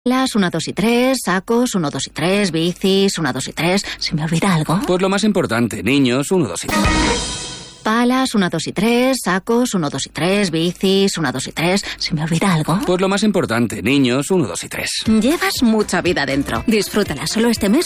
Las 1, 2 y 3, sacos 1, 2 y 3, bicis 1, 2 y 3. ¿Se me olvida algo? Pues lo más importante, niños 1, 2 y 3. Palas 1, 2 y 3, sacos 1, 2 y 3, bicis 1, 2 y 3. ¿Se me olvida algo? Pues lo más importante, niños 1, 2 y 3. Llevas mucha vida dentro. Disfrútala solo este mes